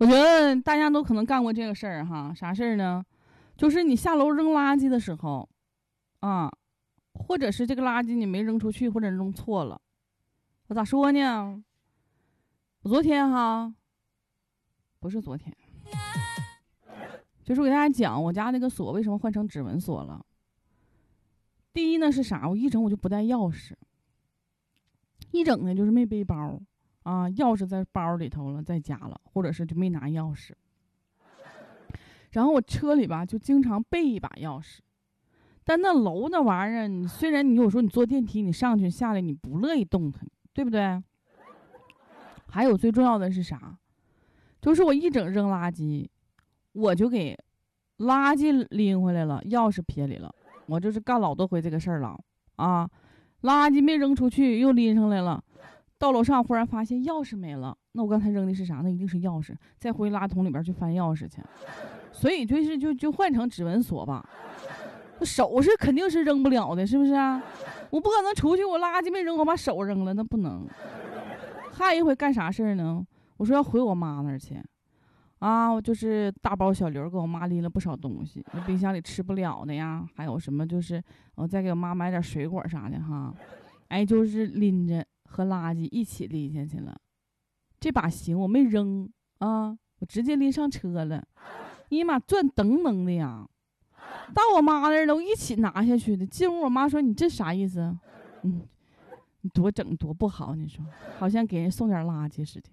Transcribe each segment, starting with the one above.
我觉得大家都可能干过这个事儿哈，啥事儿呢？就是你下楼扔垃圾的时候，啊，或者是这个垃圾你没扔出去，或者扔错了。我咋说呢？我昨天哈，不是昨天，就是我给大家讲我家那个锁为什么换成指纹锁了。第一呢是啥？我一整我就不带钥匙，一整呢就是没背包啊，钥匙在包里头了，在家了，或者是就没拿钥匙。然后我车里吧就经常备一把钥匙，但那楼那玩意儿，你虽然你有时候你坐电梯，你上去下来你不乐意动弹，对不对？还有最重要的是啥？就是我一整扔垃圾，我就给垃圾拎回来了，钥匙撇里了。我就是干老多回这个事儿了啊！垃圾没扔出去，又拎上来了。到楼上忽然发现钥匙没了，那我刚才扔的是啥？那一定是钥匙。再回垃圾桶里边去翻钥匙去。所以就换成指纹锁吧。手是肯定是扔不了的，是不是啊？我不可能出去我垃圾没扔，我把手扔了，那不能。还一回干啥事儿呢？我说要回我妈那儿去，啊，我就是大包小溜给我妈拎了不少东西，那冰箱里吃不了的呀，还有什么就是我再给我妈买点水果啥的哈，哎，就是拎着和垃圾一起拎下去了。这把行我没扔啊，我直接拎上车了，尼玛转噔噔的呀！到我妈那儿了，我一起拿下去的。进屋我妈说：“你这啥意思？你多整多不好，你说好像给人送点垃圾似的。”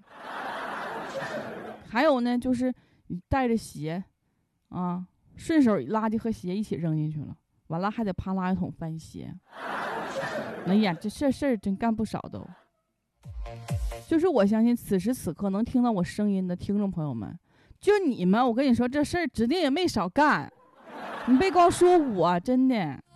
还有呢，就是你带着鞋，啊，顺手垃圾和鞋一起扔进去了，完了还得趴垃圾桶翻鞋。哎呀，这事儿真干不少都。就是我相信此时此刻能听到我声音的听众朋友们，就你们，我跟你说这事儿指定也没少干，你别光说我，真的。